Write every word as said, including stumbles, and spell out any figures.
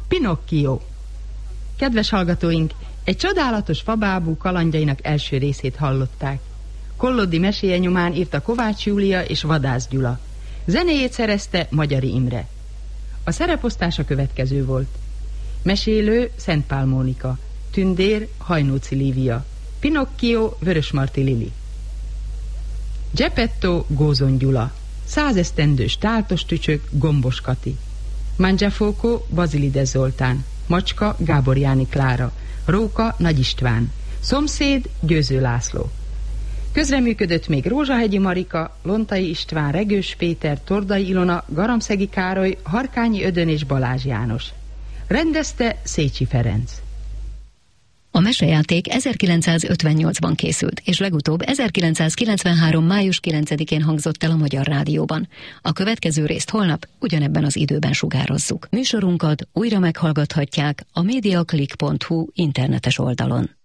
Pinocchio. Kedves hallgatóink, egy csodálatos fabábú kalandjainak első részét hallották. Kollodi meséje nyomán írta Kovács Júlia és Vadász Gyula. Zenéjét szerezte Magyari Imre. A szereposztás a következő volt. Mesélő Szent Pál Mónika, tündér Hajnóci Lívia, Pinocchio Vörösmarty Lili. Geppetto Gózon Gyula, százesztendős táltos tücsök Gombos Kati, Mangiafoco Bazilides Zoltán, macska Gábor Jáni Klára, róka Nagy István, szomszéd Győző László. Közreműködött még Rózsahegyi Marika, Lontai István, Regős Péter, Tordai Ilona, Garamszegi Károly, Harkányi Ödön és Balázs János. Rendezte Szécsi Ferenc. A mesejáték ezerkilencszázötvennyolcban készült, és legutóbb ezerkilencszázkilencvenhárom. május kilencedikén hangzott el a Magyar Rádióban. A következő részt holnap ugyanebben az időben sugározzuk. Műsorunkat újra meghallgathatják a mediaclick pont hu internetes oldalon.